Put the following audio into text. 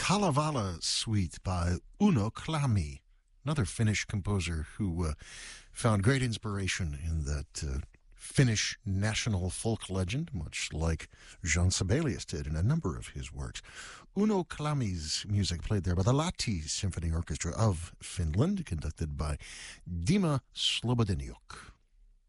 Kalevala Suite by Uno Klami, another Finnish composer who found great inspiration in that Finnish national folk legend, much like Jean Sibelius did in a number of his works. Uno Klami's music played there by the Lahti Symphony Orchestra of Finland, conducted by Dima Slobodeniuk.